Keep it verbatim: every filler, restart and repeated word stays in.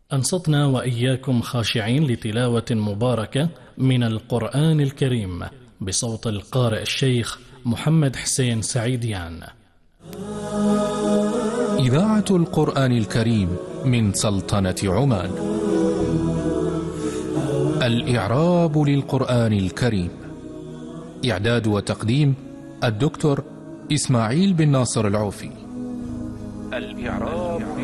أنصتنا وإياكم خاشعين لتلاوة مباركة من القرآن الكريم بصوت القارئ الشيخ محمد حسين سعيديان. إذاعة القرآن الكريم من سلطنة عمان. الإعراب للقرآن الكريم. إعداد وتقديم الدكتور إسماعيل بن ناصر العوفي. الإعراب